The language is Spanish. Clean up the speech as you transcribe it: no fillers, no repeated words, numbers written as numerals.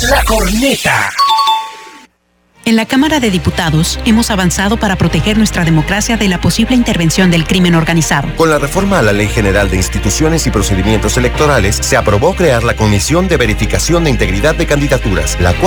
La Corneta. En la Cámara de Diputados hemos avanzado para proteger nuestra democracia de la posible intervención del crimen organizado. Con la reforma a la Ley General de Instituciones y Procedimientos Electorales, se aprobó crear la Comisión de Verificación de Integridad de Candidaturas, la cual